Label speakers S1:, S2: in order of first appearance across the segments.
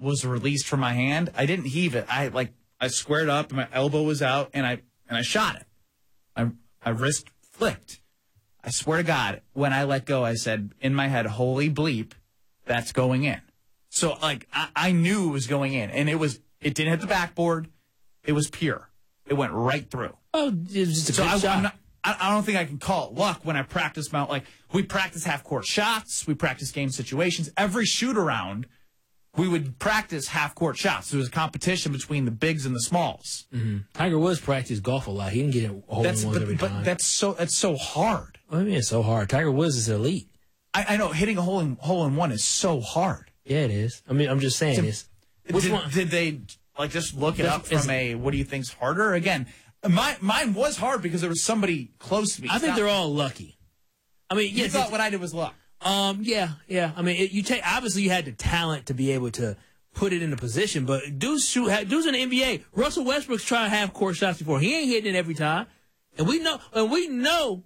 S1: was released from my hand, I didn't heave it. I squared up, and my elbow was out, and I shot it. My wrist flicked. I swear to God, when I let go, I said in my head, "Holy bleep, that's going in." So I knew it was going in, and it didn't hit the backboard. It was pure. It went right through.
S2: Oh, it was just a good shot.
S1: I don't think I can call it luck when I practice we practice half-court shots. We practice game situations. Every shoot-around, we would practice half-court shots. There was a competition between the bigs and the smalls.
S2: Mm-hmm. Tiger Woods practiced golf a lot. He didn't get a hole-in-ones every time.
S1: But that's so hard.
S2: What do you mean it's so hard? Tiger Woods is elite.
S1: I know. Hitting a hole-in-one is so hard.
S2: Yeah, it is. I mean, I'm just saying.
S1: Did they just look it up from what do you think's harder? Again, mine was hard because there was somebody close to me.
S2: I think they're all lucky. I mean,
S1: you thought what I did was luck.
S2: Yeah. I mean, obviously you had the talent to be able to put it in a position, but dudes in the NBA. Russell Westbrook's tried half-court shots before. He ain't hitting it every time, and we know.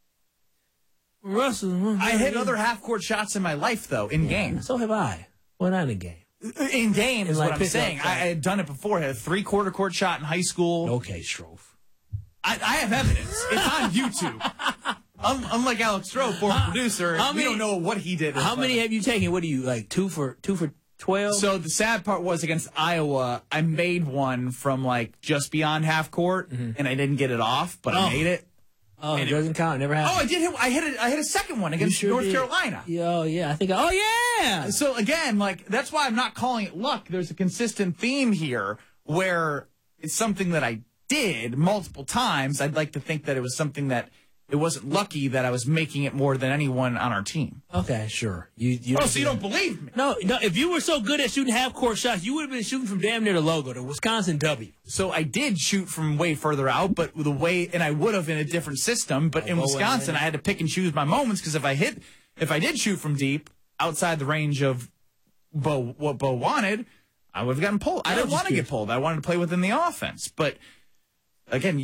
S2: Russell.
S1: I hit other half-court shots in my life though, in game.
S2: So have I. Well, not in game.
S1: In game is what I'm saying. I had done it before. I had a 3/4 court shot in high school.
S2: Okay, Strofe.
S1: I have evidence. It's on YouTube. I'm like Alex Strofe, former producer. We don't know what he did.
S2: How many have you taken? What do you like? 2 for 12?
S1: So the sad part was against Iowa, I made one from just beyond half court, and I didn't get it off, but I made it.
S2: Oh, it doesn't count. It never happened.
S1: Oh, I did. I hit a second one against North Carolina.
S2: Oh, yeah. I think. Oh, yeah.
S1: So again, that's why I'm not calling it luck. There's a consistent theme here where it's something that I did multiple times. I'd like to think that it was something that it wasn't lucky that I was making it more than anyone on our team.
S2: Okay, sure. So
S1: you don't believe me?
S2: No. If you were so good at shooting half-court shots, you would have been shooting from damn near the logo, the Wisconsin W.
S1: So I did shoot from way further out, but and I would have in a different system. But in Wisconsin, I had to pick and choose my moments because if I did shoot from deep outside the range of what Bo wanted, I would have gotten pulled. I didn't want to get pulled. I wanted to play within the offense. But again,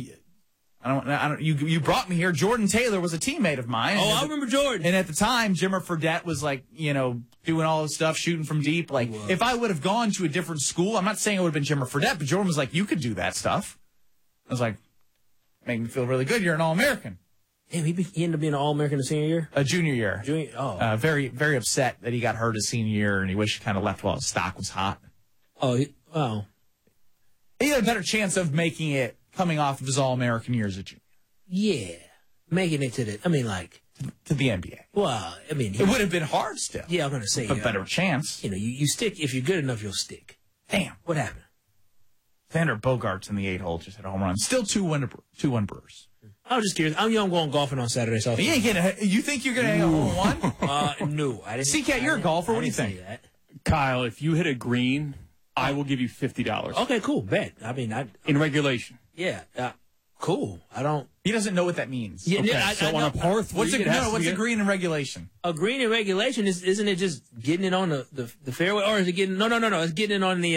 S1: you brought me here. Jordan Taylor was a teammate of mine.
S2: Oh, I remember Jordan.
S1: And at the time, Jimmer Fredette was doing all this stuff, shooting from deep. If I would have gone to a different school, I'm not saying it would have been Jimmer Fredette, but Jordan was like, you could do that stuff. I was like, make me feel really good. You're an All-American.
S2: Damn, he ended up being an All-American the senior year?
S1: Junior year.
S2: Oh.
S1: Very, very upset that he got hurt his senior year, and he wished he kind of left while his stock was hot.
S2: Oh.
S1: He had a better chance of making it coming off of his All-American year as a junior.
S2: Yeah. Making it to the
S1: NBA.
S2: Well, I mean.
S1: It would have been hard still.
S2: Yeah, I'm going to say.
S1: A better chance.
S2: You stick. If you're good enough, you'll stick.
S1: Damn.
S2: What happened?
S1: Xander Bogaerts in the 8-hole just hit a home run. Still 2-1 Brewers.
S2: I was just curious. I'm going golfing on Saturday. So
S1: you think you're going to hang a home run?
S2: No. I didn't.
S1: CCAT, you're a golfer. What do you think?
S3: Kyle, if you hit a green, I will give you $50.
S2: Okay, cool. Bet. I mean,
S3: in regulation.
S2: Yeah. Cool. I don't.
S1: He doesn't know what that means.
S2: Yeah,
S3: okay, so on a par 3,
S1: what's a green in regulation?
S2: A green in regulation isn't it just getting it on the fairway, or is it getting? No. It's getting it on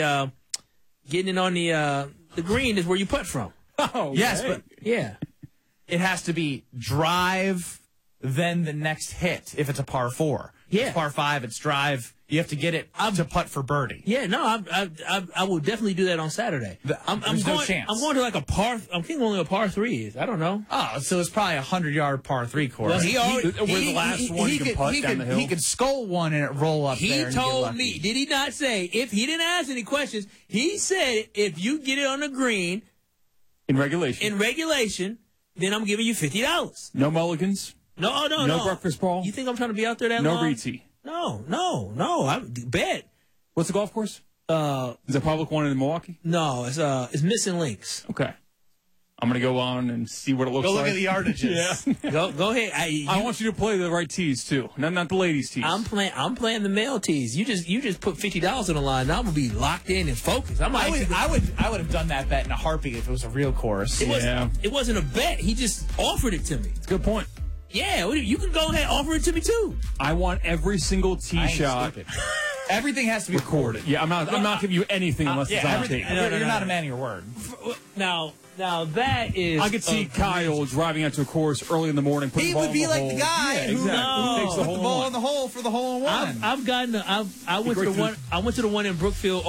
S2: the green is where you putt from.
S3: Oh,
S1: yes, but
S2: yeah,
S1: it has to be drive, then the next hit. If it's a par 4,
S2: yeah,
S1: it's par 5, it's drive. You have to get it to putt for birdie.
S2: Yeah, no, I will definitely do that on Saturday.
S1: There's no chance.
S2: I'm going to a par. I'm thinking only a par 3 is. I don't know.
S1: Oh, so it's probably a 100-yard par 3 course.
S2: Well,
S3: we're the last one you can putt down the hill.
S1: He could skull one and it roll up there.
S2: He told me, did he not say, if he didn't ask any questions, he said if you get it on the green
S3: in regulation,
S2: then I'm giving you $50.
S3: No mulligans.
S2: No.
S3: No breakfast ball.
S2: You think I'm trying to be out there that
S3: long?
S2: No
S3: REIT.
S2: No. I bet.
S3: What's the golf course? Is it public one in Milwaukee?
S2: No, it's Missing Links.
S3: Okay. I'm going to go on and see what it looks like.
S1: Go look at the yardages.
S2: Yeah. go ahead.
S3: I want you to play the right tees, too. Not the ladies' tees.
S2: I'm playing the male tees. You just put $50 on the line, and I'm going to be locked in and focused.
S1: I would have done that bet in a heartbeat if it was a real course.
S2: It wasn't a bet. He just offered it to me.
S3: It's a good point.
S2: Yeah, you can go ahead and offer it to me, too.
S3: I want every single tee shot.
S1: Everything has to be recorded.
S3: Yeah, I'm not giving you anything unless it's on tape.
S1: You're not a man of your word.
S2: Now that is.
S3: I could see Kyle driving out to a course early in the morning.
S1: He would be like the guy who
S3: takes the
S1: ball in the hole for the hole in one.
S2: I went to the one in Brookfield